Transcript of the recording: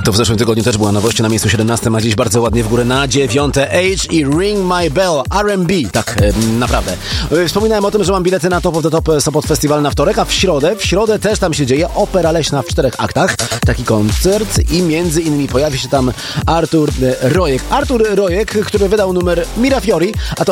To w zeszłym tygodniu też była nowość na miejscu 17, a dziś bardzo ładnie w górę na 9. Age i Ring My Bell, R&B, tak, naprawdę. Wspominałem o tym, że mam bilety na Top of the Top Sopot Festival na wtorek, a w środę też tam się dzieje Opera Leśna w 4 aktach, taki koncert i między innymi pojawi się tam Artur Rojek, który wydał numer Mirafiori, a to